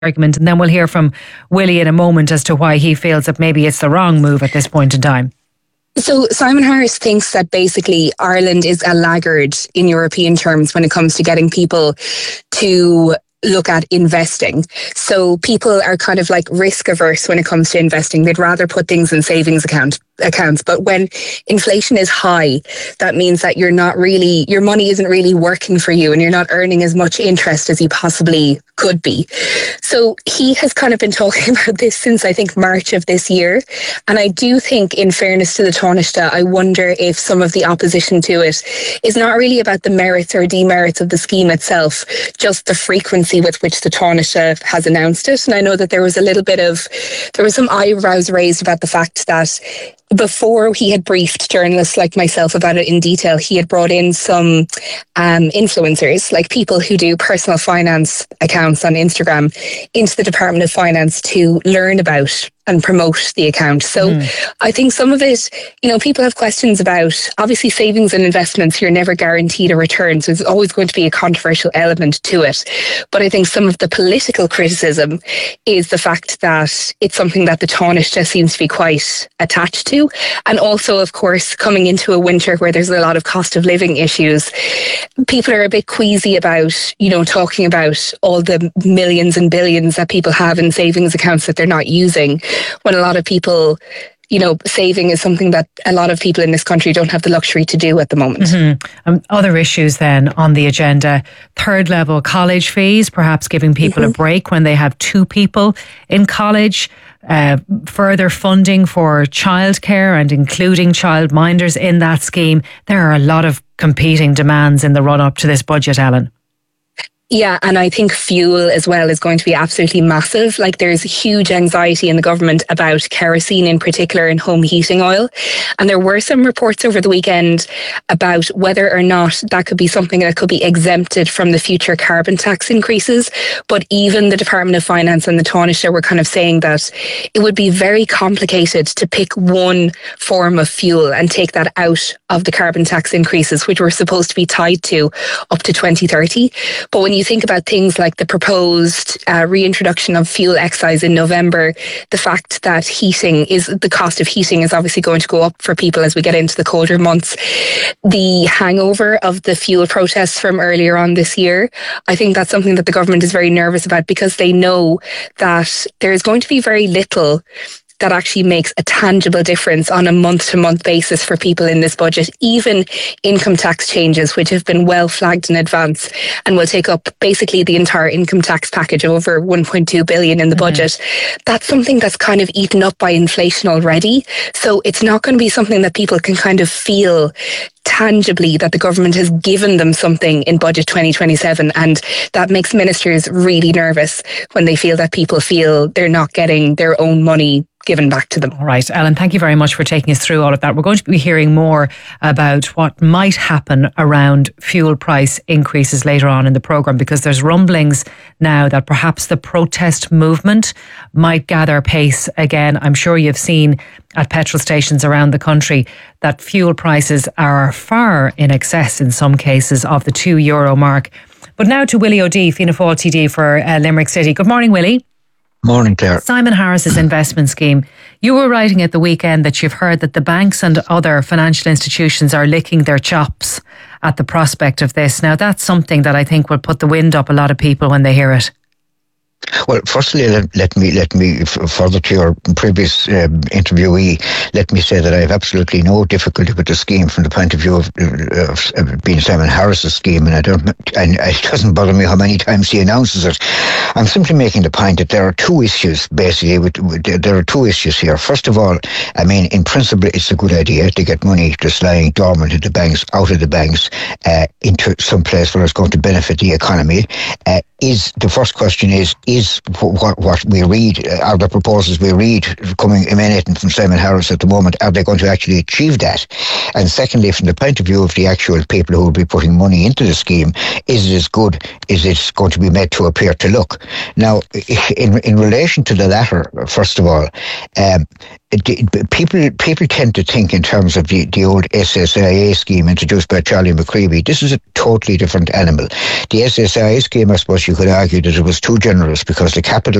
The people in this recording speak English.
argument, and then we'll hear from Willie in a moment as to why he feels that maybe it's the wrong move at this point in time. So Simon Harris thinks that basically Ireland is a laggard in European terms when it comes to getting people to look at investing. So people are kind of like risk averse when it comes to investing. They'd rather put things in savings accounts. But when inflation is high, that means that your money isn't really working for you and you're not earning as much interest as you possibly could be. So he has kind of been talking about this since I think March of this year. And I do think, in fairness to the Taoiseach, I wonder if some of the opposition to it is not really about the merits or demerits of the scheme itself, just the frequency with which the Taoiseach has announced it. And I know that there was some eyebrows raised about the fact that before he had briefed journalists like myself about it in detail, he had brought in some influencers, like people who do personal finance accounts on Instagram, into the Department of Finance to learn about and promote the account. So I think some of it, people have questions about, obviously savings and investments, you're never guaranteed a return. So there's always going to be a controversial element to it. But I think some of the political criticism is the fact that it's something that the Taoiseach just seems to be quite attached to. And also, of course, coming into a winter where there's a lot of cost of living issues, people are a bit queasy about, talking about all the millions and billions that people have in savings accounts that they're not using, when a lot of people, saving is something that a lot of people in this country don't have the luxury to do at the moment. Other issues then on the agenda: third level college fees, perhaps giving people a break when they have two people in college, further funding for childcare and including childminders in that scheme. There are a lot of competing demands in the run up to this budget, Ellen. Yeah, and I think fuel as well is going to be absolutely massive. Like, there's huge anxiety in the government about kerosene in particular and home heating oil. And there were some reports over the weekend about whether or not that could be something that could be exempted from the future carbon tax increases. But even the Department of Finance and the Taoiseach were kind of saying that it would be very complicated to pick one form of fuel and take that out of the carbon tax increases, which were supposed to be tied to up to 2030. But when you think about things like the proposed reintroduction of fuel excise in November, the fact that the cost of heating is obviously going to go up for people as we get into the colder months, the hangover of the fuel protests from earlier on this year, I think that's something that the government is very nervous about, because they know that there is going to be very little that actually makes a tangible difference on a month-to-month basis for people in this budget. Even income tax changes, which have been well flagged in advance and will take up basically the entire income tax package of over 1.2 billion in the budget, that's something that's kind of eaten up by inflation already. So it's not going to be something that people can kind of feel tangibly that the government has given them something in budget 2027, and that makes ministers really nervous when they feel that people feel they're not getting their own money given back to them. All right, Ellen, thank you very much for taking us through all of that. We're going to be hearing more about what might happen around fuel price increases later on in the programme, because there's rumblings now that perhaps the protest movement might gather pace again. I'm sure you've seen at petrol stations around the country that fuel prices are far in excess in some cases of the €2 mark. But now to Willie O'Dea, Fianna Fáil TD for Limerick City. Good morning, Willie. Morning, Claire. Simon Harris's investment scheme. You were writing at the weekend that you've heard that the banks and other financial institutions are licking their chops at the prospect of this. Now, that's something that I think will put the wind up a lot of people when they hear it. Well, firstly, let me further to your previous interviewee, let me say that I have absolutely no difficulty with the scheme from the point of view of being Simon Harris's scheme, and it doesn't bother me how many times he announces it. I'm simply making the point that there are two issues, basically. There are two issues here. First of all, I mean, in principle, it's a good idea to get money just lying dormant in the banks, out of the banks, into some place where it's going to benefit the economy. The first question is what we read, are the proposals we read emanating from Simon Harris at the moment, are they going to actually achieve that? And secondly, from the point of view of the actual people who will be putting money into the scheme, is it as good? Is it going to be made to appear to look? Now, in relation to the latter, first of all, people tend to think in terms of the old SSIA scheme introduced by Charlie McCreevy. This is a totally different animal. The SSIA scheme, I suppose you could argue that it was too generous because the capital